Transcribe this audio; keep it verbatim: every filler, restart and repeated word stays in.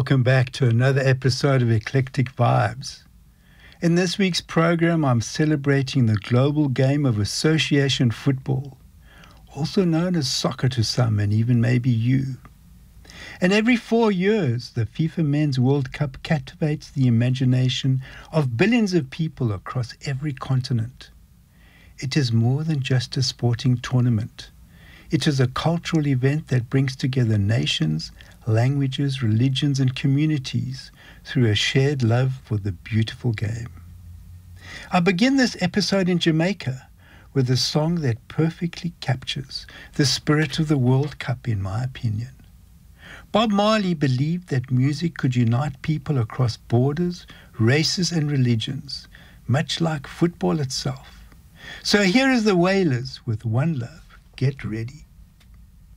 welcome back to another episode of Eclectic Vibes. In this week's program, I'm celebrating the global game of association football, also known as soccer to some and even maybe you. And every four years, the FIFA Men's World Cup captivates the imagination of billions of people across every continent. It is more than just a sporting tournament. It is a cultural event that brings together nations, languages, religions, and communities through a shared love for the beautiful game. I begin this episode in Jamaica with a song that perfectly captures the spirit of the World Cup, in my opinion. Bob Marley believed that music could unite people across borders, races, and religions, much like football itself. So here is the Wailers with One Love. Get ready.